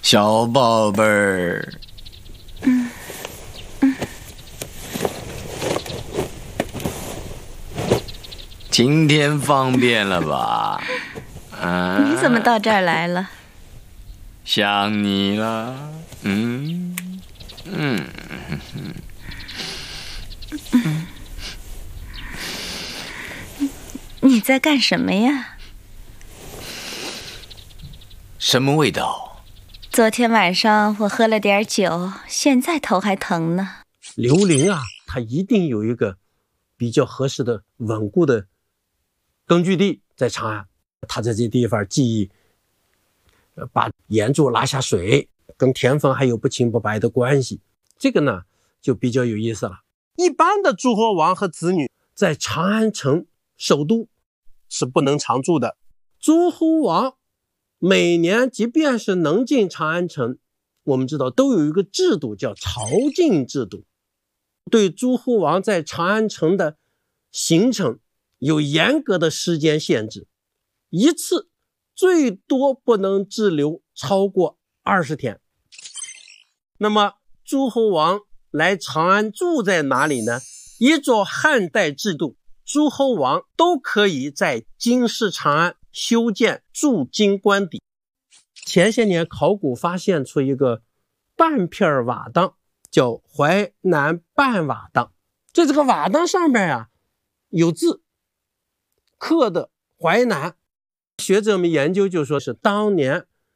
小宝贝儿。今天方便了吧？ 你怎么到这儿来了？ 想你了。 你在干什么呀？ 什么味道？ 昨天晚上我喝了点酒，现在头还疼呢。 刘伶啊，他一定有一个比较合适的稳固的根据地在长安。他在这地方既把岩柱拉下水，跟田丰还有不清不白的关系，这个呢就比较有意思了。一般的诸侯王和子女在长安城首都是不能常住的。诸侯王每年即便是能进长安城，我们知道都有一个制度叫朝觐制度，对诸侯王在长安城的行程有严格的时间限制，一次最多不能滞留超过20天。那么诸侯王来长安住在哪里呢？依照汉代制度，诸侯王都可以在京师长安修建驻京官邸。前些年考古发现出一个半片瓦当，叫淮南半瓦当。在这个瓦当上面啊有字刻的淮南，学者们研究就说是当年